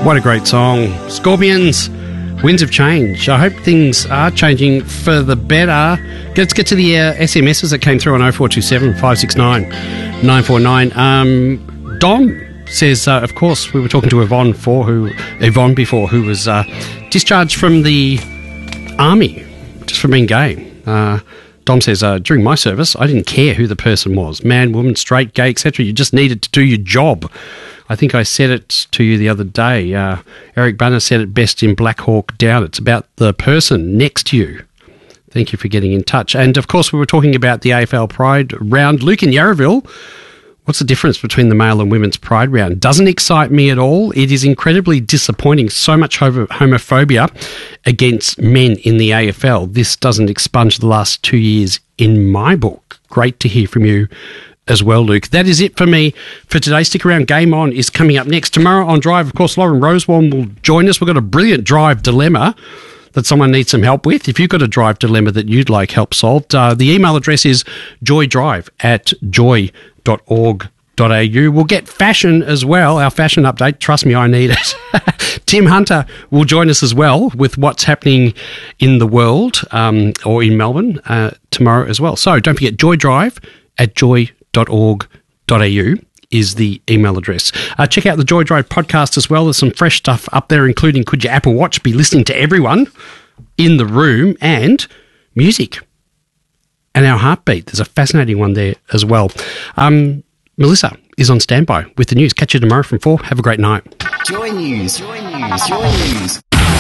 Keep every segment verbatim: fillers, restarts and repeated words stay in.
What a great song. Scorpions, Winds of Change. I hope things are changing for the better. Let's get to the uh, S M Ses that came through on oh four two seven, five six nine, nine four nine. Um, Dom says, uh, of course, we were talking to Yvonne, for who, Yvonne before, who was uh, discharged from the army just for being gay. Uh, Dom says, uh, during my service, I didn't care who the person was. Man, woman, straight, gay, et cetera. You just needed to do your job. I think I said it to you the other day. Uh, Eric Banner said it best in Black Hawk Down. It's about the person next to you. Thank you for getting in touch. And, of course, we were talking about the A F L Pride round. Luke in Yarraville, what's the difference between the male and women's Pride round? Doesn't excite me at all. It is incredibly disappointing. So much homophobia against men in the A F L. This doesn't expunge the last two years in my book. Great to hear from you as well, Luke. That is it for me for today. Stick around. Game On is coming up next. Tomorrow on Drive, of course, Lauren Rosewarne will join us. We've got a brilliant drive dilemma that someone needs some help with. If you've got a drive dilemma that you'd like help solved, uh, the email address is joydrive at joy dot org dot a u. We'll get fashion as well, our fashion update. Trust me, I need it. Tim Hunter will join us as well with what's happening in the world um, or in Melbourne uh, tomorrow as well. So don't forget, joydrive at joy dot org dot a u is the email address. Uh, check out the Joy Drive podcast as well. There's some fresh stuff up there, including Could Your Apple Watch Be Listening to Everyone in the Room, and music and our heartbeat. There's a fascinating one there as well. Um, Melissa is on standby with the news. Catch you tomorrow from four. Have a great night. Joy News. Joy News. Joy News.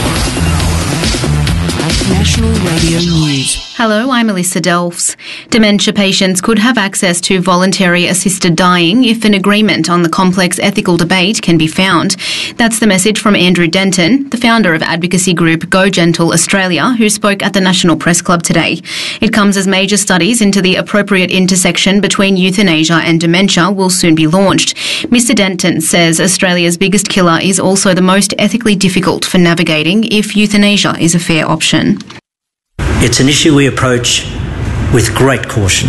National Radio News. Hello, I'm Alyssa Delfs. Dementia patients could have access to voluntary assisted dying if an agreement on the complex ethical debate can be found. That's the message from Andrew Denton, the founder of advocacy group Go Gentle Australia, who spoke at the National Press Club today. It comes as major studies into the appropriate intersection between euthanasia and dementia will soon be launched. Mister Denton says Australia's biggest killer is also the most ethically difficult for navigating if euthanasia is a fair option. It's an issue we approach with great caution.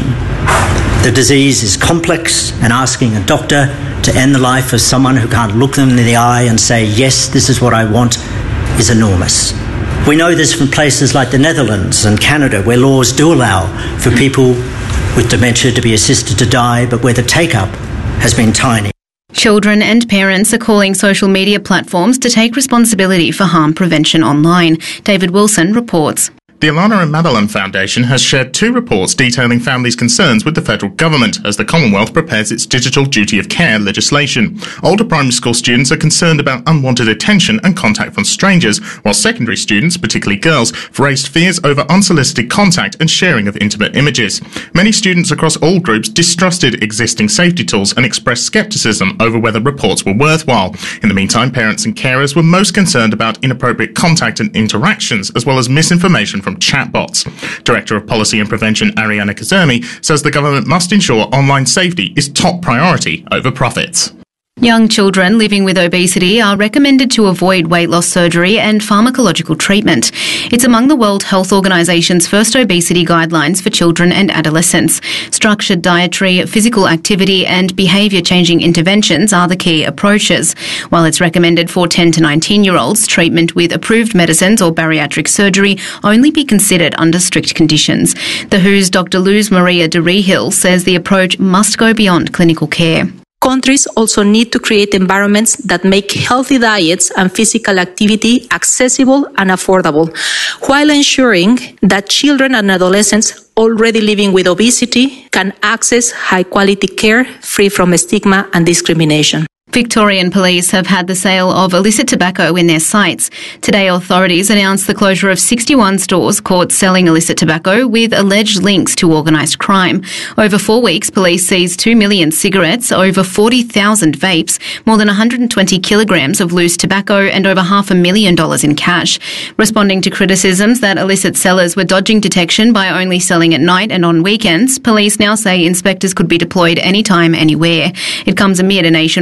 The disease is complex, and asking a doctor to end the life of someone who can't look them in the eye and say, yes, this is what I want, is enormous. We know this from places like the Netherlands and Canada, where laws do allow for people with dementia to be assisted to die, but where the take-up has been tiny. Children and parents are calling social media platforms to take responsibility for harm prevention online. David Wilson reports. The Alana and Madeline Foundation has shared two reports detailing families' concerns with the federal government as the Commonwealth prepares its digital duty of care legislation. Older primary school students are concerned about unwanted attention and contact from strangers, while secondary students, particularly girls, have raised fears over unsolicited contact and sharing of intimate images. Many students across all groups distrusted existing safety tools and expressed scepticism over whether reports were worthwhile. In the meantime, parents and carers were most concerned about inappropriate contact and interactions, as well as misinformation from chatbots. Director of Policy and Prevention Ariana Kazemi says the government must ensure online safety is top priority over profits. Young children living with obesity are recommended to avoid weight loss surgery and pharmacological treatment. It's among the World Health Organization's first obesity guidelines for children and adolescents. Structured dietary, physical activity and behaviour-changing interventions are the key approaches. While it's recommended for ten to nineteen-year-olds, treatment with approved medicines or bariatric surgery only be considered under strict conditions. The W Ho's Doctor Luz Maria de Rehill says the approach must go beyond clinical care. Countries also need to create environments that make healthy diets and physical activity accessible and affordable, while ensuring that children and adolescents already living with obesity can access high-quality care free from stigma and discrimination. Victorian police have had the sale of illicit tobacco in their sights. Today, authorities announced the closure of sixty-one stores caught selling illicit tobacco with alleged links to organised crime. Over four weeks, police seized two million cigarettes, over forty thousand vapes, more than one hundred twenty kilograms of loose tobacco and over half a million dollars in cash. Responding to criticisms that illicit sellers were dodging detection by only selling at night and on weekends, police now say inspectors could be deployed anytime, anywhere. It comes amid a nationwide crackdown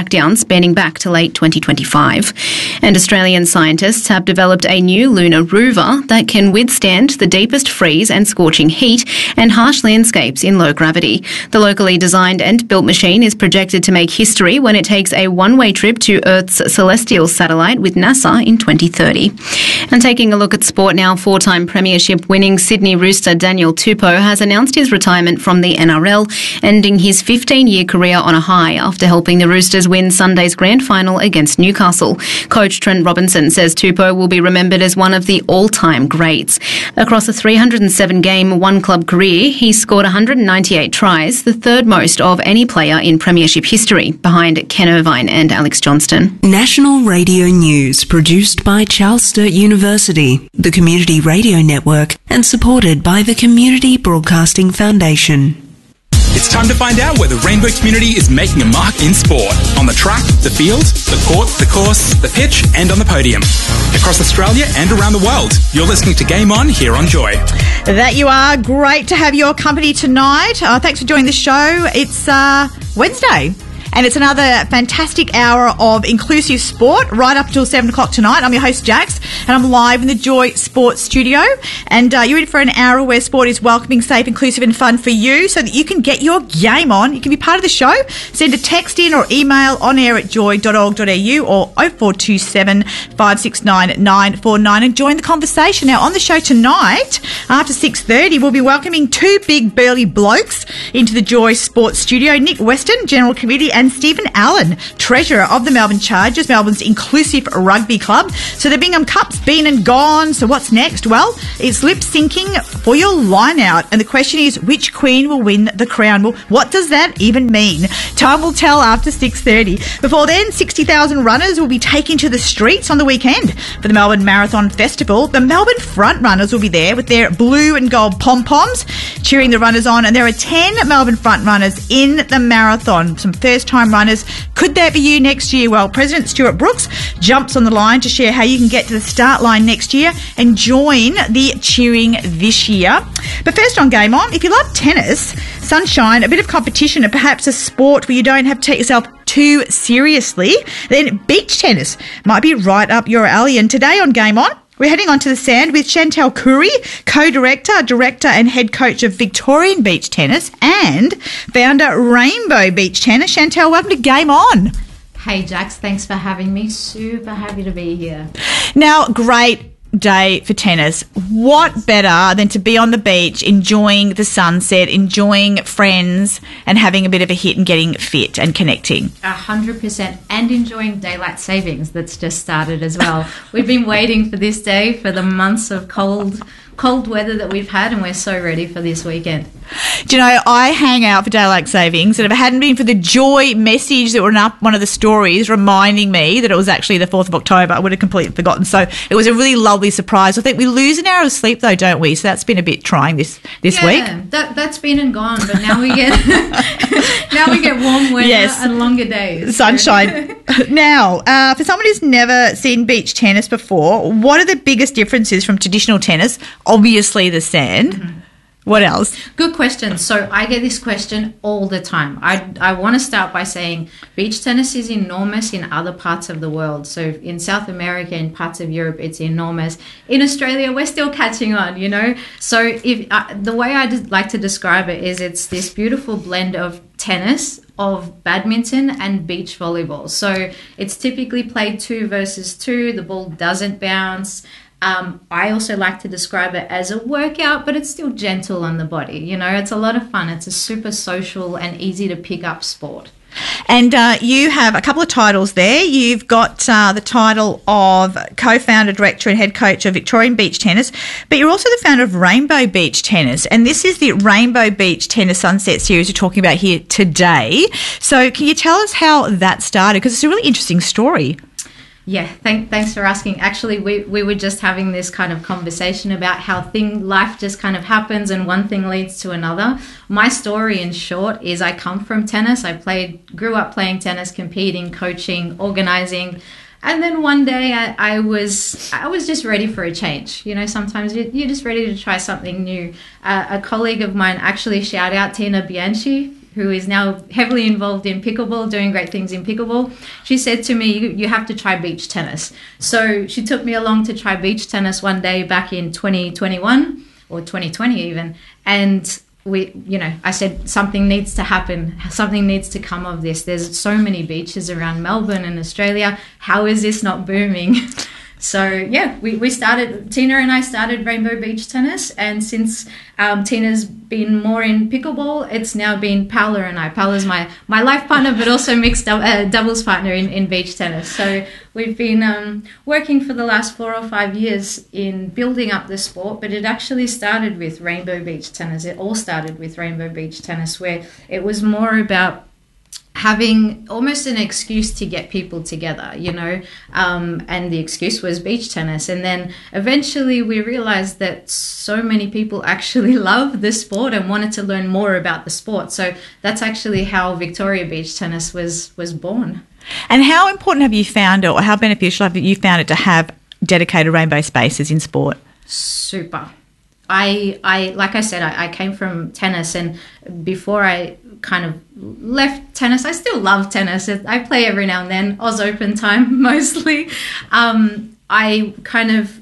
crackdown spanning back to late twenty twenty-five. And Australian scientists have developed a new lunar rover that can withstand the deepest freeze and scorching heat and harsh landscapes in low gravity. The locally designed and built machine is projected to make history when it takes a one-way trip to Earth's celestial satellite with NASA in twenty thirty. And taking a look at sport now, four-time premiership winning Sydney Rooster Daniel Tupou has announced his retirement from the N R L, ending his fifteen-year career on a high after helping the Roosters win Sunday's grand final against Newcastle. Coach Trent Robinson says Tupou will be remembered as one of the all-time greats. Across a three hundred seven game one-club career, he scored one hundred ninety-eight tries, the third most of any player in premiership history, behind Ken Irvine and Alex Johnston. National Radio News, produced by Charles Sturt University, the Community Radio Network, and supported by the Community Broadcasting Foundation. It's time to find out where the Rainbow community is making a mark in sport. On the track, the field, the court, the course, the pitch, and on the podium. Across Australia and around the world, you're listening to Game On here on Joy. That you are. Great to have your company tonight. Uh, thanks for joining the show. It's uh, Wednesday. And it's another fantastic hour of inclusive sport right up until seven o'clock tonight. I'm your host, Jax, and I'm live in the Joy Sports Studio. And uh, you're in for an hour where sport is welcoming, safe, inclusive and fun for you so that you can get your game on. You can be part of the show. Send a text in or email on air at joy dot org dot a u or oh four two seven, five six nine, nine four nine and join the conversation. Now, on the show tonight, after six thirty, we'll be welcoming two big burly blokes into the Joy Sports Studio. Nick Weston, General Committee, and Stephen Allen, Treasurer of the Melbourne Chargers, Melbourne's inclusive rugby club. So the Bingham Cup's been and gone. So what's next? Well, it's lip syncing for your line out. And the question is, which queen will win the crown? Well, what does that even mean? Time will tell after six thirty. Before then, sixty thousand runners will be taken to the streets on the weekend for the Melbourne Marathon Festival. The Melbourne front runners will be there with their blue and gold pom-poms cheering the runners on. And there are ten Melbourne front runners in the marathon. Some first-time runners. Could that be you next year? Well, President Stuart Brooks jumps on the line to share how you can get to the start line next year and join the cheering this year. But first on Game On, if you love tennis, sunshine, a bit of competition and perhaps a sport where you don't have to take yourself too seriously, then beach tennis might be right up your alley. And today on Game On, we're heading onto the sand with Chantel Curry, co-director, director and head coach of Victorian Beach Tennis and founder Rainbow Beach Tennis. Chantel, welcome to Game On. Hey, Jax, thanks for having me. Super happy to be here. Now, great day for tennis. What better than to be on the beach, enjoying the sunset, enjoying friends and having a bit of a hit and getting fit and connecting? A hundred percent, and enjoying daylight savings that's just started as well. We've been waiting for this day for the months of cold cold weather that we've had, and we're so ready for this weekend. Do you know, I hang out for daylight savings, and if it hadn't been for the joy message that were up one of the stories reminding me that it was actually the fourth of October, I would have completely forgotten. So it was a really lovely surprise. I think we lose an hour of sleep though, don't we? So that's been a bit trying this, this yeah, week. Yeah, that, that's been and gone, but now we get now we get warm weather yes. and longer days. Sunshine. Now, uh, for someone who's never seen beach tennis before, what are the biggest differences from traditional tennis? Obviously the sand. Mm-hmm. What else? Good question. So I get this question all the time. I, I want to start by saying beach tennis is enormous in other parts of the world. So in South America, in parts of Europe, it's enormous. In Australia, we're still catching on, you know. So if uh, the way I like to describe it is it's this beautiful blend of tennis, of badminton and beach volleyball. So it's typically played two versus two. The ball doesn't bounce. Um, I also like to describe it as a workout, but it's still gentle on the body. You know, it's a lot of fun. It's a super social and easy to pick up sport. And uh, you have a couple of titles there. You've got uh, the title of co-founder, director and head coach of Victorian Beach Tennis, but you're also the founder of Rainbow Beach Tennis. And this is the Rainbow Beach Tennis Sunset Series we're talking about here today. So can you tell us how that started? Because it's a really interesting story. Yeah, thank, thanks for asking. Actually, we, we were just having this kind of conversation about how thing life just kind of happens and one thing leads to another. My story, in short, is I come from tennis. I played, grew up playing tennis, competing, coaching, organising. And then one day I, I was I was just ready for a change. You know, sometimes you're, you're just ready to try something new. Uh, a colleague of mine, actually, shout out Tina Bianchi, who is now heavily involved in pickleball, doing great things in pickleball, she said to me, you, you have to try beach tennis. So she took me along to try beach tennis one day back in twenty twenty-one or twenty twenty even. And we, you know, I said, something needs to happen. Something needs to come of this. There's so many beaches around Melbourne and Australia. How is this not booming? So, yeah, we, we started, Tina and I started Rainbow Beach Tennis, and since um, Tina's been more in pickleball, it's now been Paula and I. Paula's my, my life partner, but also mixed uh, doubles partner in, in beach tennis. So we've been um, working for the last four or five years in building up the sport, but it actually started with Rainbow Beach Tennis. It all started with Rainbow Beach Tennis, where it was more about having almost an excuse to get people together, you know, um, and the excuse was beach tennis. And then eventually we realized that so many people actually love the sport and wanted to learn more about the sport. So that's actually how Victoria Beach Tennis was was born. And how important have you found it, or how beneficial have you found it to have dedicated rainbow spaces in sport? Super. I, I like I said, I, I came from tennis, and before I kind of left tennis, I still love tennis. I play every now and then, Oz Open time mostly. Um, I kind of,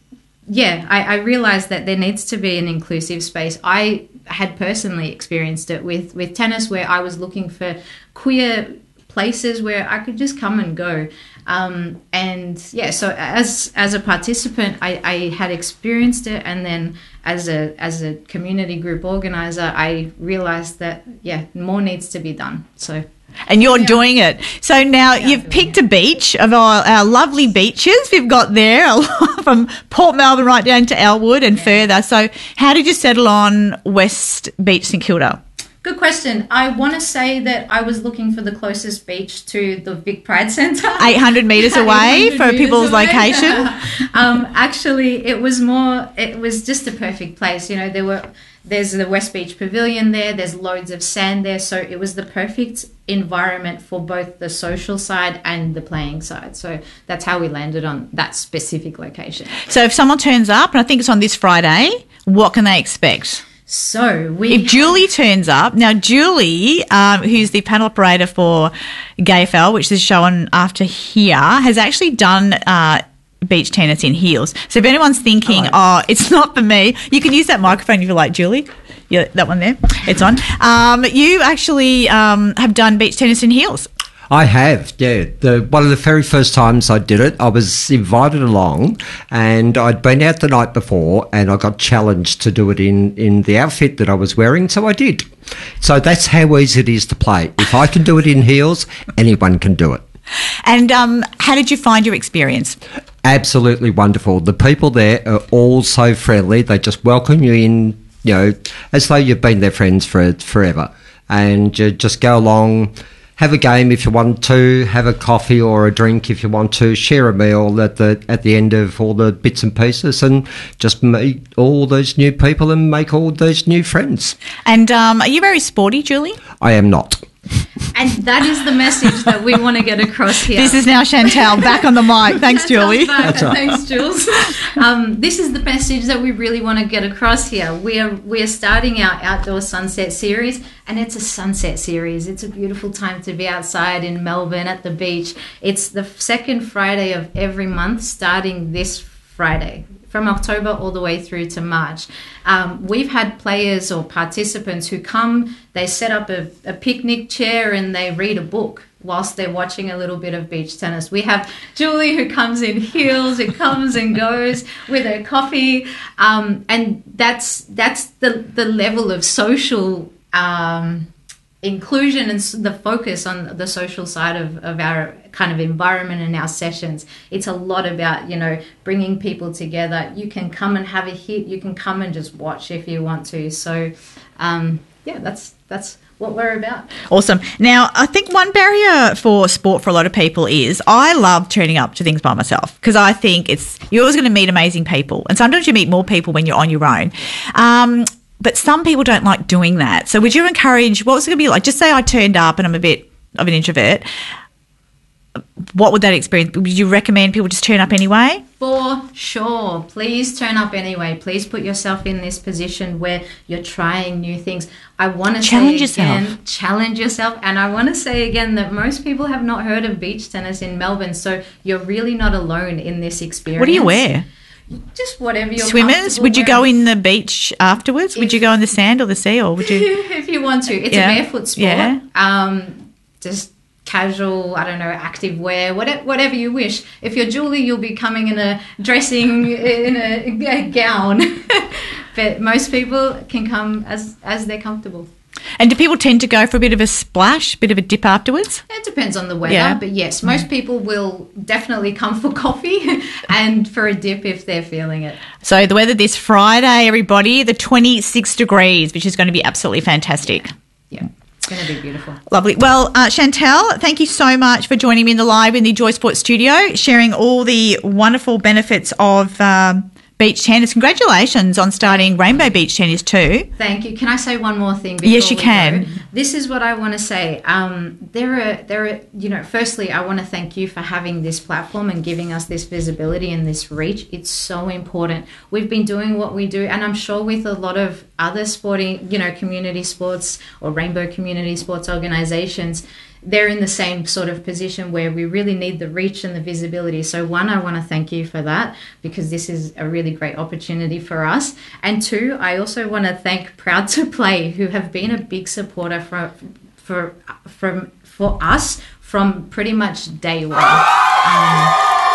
yeah, I, I realized that there needs to be an inclusive space. I had personally experienced it with, with tennis, where I was looking for queer places where I could just come and go. Um, and yeah, so as as a participant, I, I had experienced it, and then as a as a community group organizer, I realized that yeah, more needs to be done. So. And you're yeah. doing it. So now yeah, you've picked it. a beach of our, our lovely beaches we've got there, from Port Melbourne right down to Elwood and yeah. further. So how did you settle on West Beach St Kilda? Good question. I want to say that I was looking for the closest beach to the Vic Pride Centre. eight hundred metres away for people's away. location? um, actually, it was more, it was just a perfect place. You know, there were, there's the West Beach Pavilion there, there's loads of sand there. So it was the perfect environment for both the social side and the playing side. So that's how we landed on that specific location. So if someone turns up, and I think it's on this Friday, what can they expect? So we if Julie turns up now, Julie, um, who's the panel operator for G A F L, which is shown after here, has actually done uh, beach tennis in heels. So if anyone's thinking, oh, oh it's not for me, you can use that microphone if you like, Julie. Yeah, that one there, it's on. Um, you actually um, have done beach tennis in heels. I have, yeah. The, one of the very first times I did it, I was invited along, and I'd been out the night before, and I got challenged to do it in, in the outfit that I was wearing, so I did. So that's how easy it is to play. If I can do it in heels, anyone can do it. And um, how did you find your experience? Absolutely wonderful. The people there are all so friendly. They just welcome you in, you know, as though you've been their friends for forever. And you just go along, have a game if you want to, have a coffee or a drink if you want to, share a meal at the at the end of all the bits and pieces, and just meet all those new people and make all those new friends. And um, are you very sporty, Julie? I am not. And that is the message that we want to get across here. This is now Chantal back on the mic. Thanks, Julie. That's right. Thanks, Jules. Um, this is the message that we really want to get across here. We are we are starting our outdoor sunset series, and it's a sunset series. It's a beautiful time to be outside in Melbourne at the beach. It's the second Friday of every month, starting this Friday, from October all the way through to March. Um, we've had players or participants who come, they set up a, a picnic chair and they read a book whilst they're watching a little bit of beach tennis. We have Julie who comes in heels, who comes and goes with her coffee, um, and that's that's the, the level of social um, inclusion and the focus on the social side of, of our kind of environment and our sessions. It's a lot about, you know, bringing people together. You can come and have a hit. You can come and just watch if you want to. So, um, yeah, that's that's what we're about. Awesome. Now, I think one barrier for sport for a lot of people is I love turning up to things by myself, because I think it's you're always going to meet amazing people, and sometimes you meet more people when you're on your own. Um, But some people don't like doing that. So would you encourage, what was it going to be like? Just say I turned up and I'm a bit of an introvert. what would that experience? Would you recommend people just turn up anyway? For sure. Please turn up anyway. Please put yourself in this position where you're trying new things. I want to challenge say again, yourself. challenge yourself. And I want to say again that most people have not heard of beach tennis in Melbourne, so you're really not alone in this experience. What do you wear? Just whatever you're Swimmers? Would you wearing. go in the beach afterwards? If, would you go in the sand or the sea, or would you? If you want to. It's Yeah. a barefoot sport. Yeah. Um, just casual, I don't know, active wear, whatever, whatever you wish. If you're Julie, you'll be coming in a dressing in a, a gown. But most people can come as as they're comfortable. And do people tend to go for a bit of a splash, bit of a dip afterwards? It depends on the weather, Yeah. but yes, most people will definitely come for coffee and for a dip if they're feeling it. So the weather this Friday, everybody, the twenty-six degrees, which is going to be absolutely fantastic. Yeah, it's going to be beautiful. Lovely. Well, uh, Chantel, thank you so much for joining me in the live in the Joy Sports studio, sharing all the wonderful benefits of um, beach tennis. Congratulations on starting Rainbow Beach Tennis too. Thank you. Can I say one more thing before Yes, you we can. go? This is what I want to say. Um, there are, there are, you know, firstly, I want to thank you for having this platform and giving us this visibility and this reach. It's so important. We've been doing what we do, and I'm sure with a lot of other sporting, you know, community sports or rainbow community sports organizations, they're in the same sort of position where we really need the reach and the visibility. So one, I want to thank you for that, because this is a really great opportunity for us. And two, I also want to thank Proud to Play, who have been a big supporter for for from for us from pretty much day one. Um,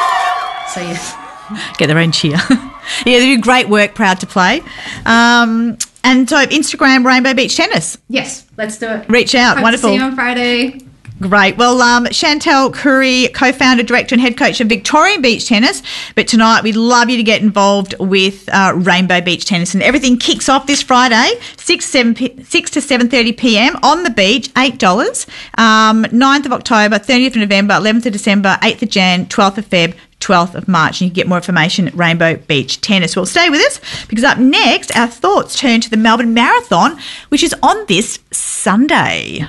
so yes. Get their own cheer. Yeah, they do great work, Proud to Play. Um, and so Instagram, Rainbow Beach Tennis. Yes, let's do it. Reach out. Hope Wonderful. To see you on Friday. Great. Well, um, Chantel Curry, co-founder, director and head coach of Victorian Beach Tennis. But tonight we'd love you to get involved with uh, Rainbow Beach Tennis. And everything kicks off this Friday, six, seven, six to seven thirty p m on the beach, eight dollars. Um, ninth of October, thirtieth of November, eleventh of December, eighth of Jan, twelfth of Feb, twelfth of March. And you can get more information at Rainbow Beach Tennis. Well, stay with us, because up next, our thoughts turn to the Melbourne Marathon, which is on this Sunday.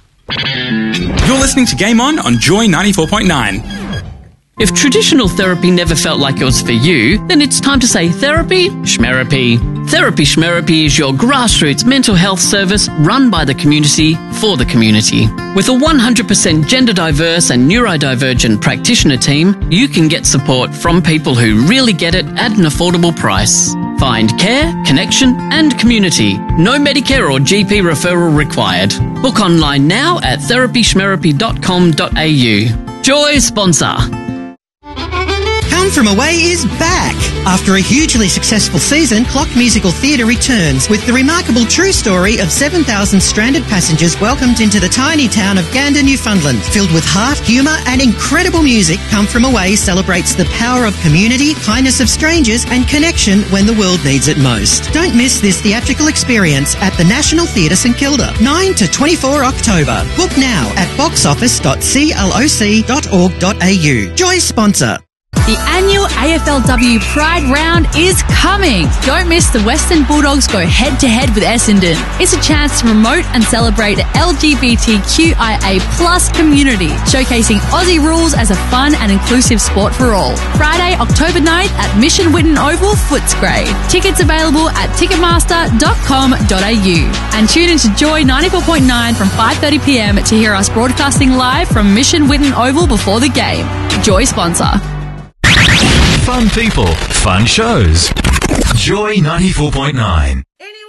You're listening to Game On on Joy ninety-four point nine. If traditional therapy never felt like it was for you, then it's time to say therapy schmerapy. Therapy Schmerapy is your grassroots mental health service run by the community for the community. With a one hundred percent gender diverse and neurodivergent practitioner team, you can get support from people who really get it at an affordable price. Find care, connection and community. No Medicare or G P referral required. Book online now at therapy schmerapy dot com dot a u. Joy sponsor. Come From Away is back. After a hugely successful season, Clock Musical Theatre returns with the remarkable true story of seven thousand stranded passengers welcomed into the tiny town of Gander, Newfoundland. Filled with heart, humour and incredible music, Come From Away celebrates the power of community, kindness of strangers and connection when the world needs it most. Don't miss this theatrical experience at the National Theatre St Kilda, nine to twenty-four October. Book now at box office dot cloc dot org dot a u. Joy sponsor. The annual A F L W Pride Round is coming. Don't miss the Western Bulldogs go head-to-head with Essendon. It's a chance to promote and celebrate the L G B T Q I A plus community, showcasing Aussie rules as a fun and inclusive sport for all. Friday, October ninth at Mission Whitten Oval, Footscray. Tickets available at ticketmaster dot com dot a u. And tune into Joy ninety-four point nine from five thirty p m to hear us broadcasting live from Mission Whitten Oval before the game. Joy sponsor. Fun people, fun shows. Joy ninety-four point nine. Any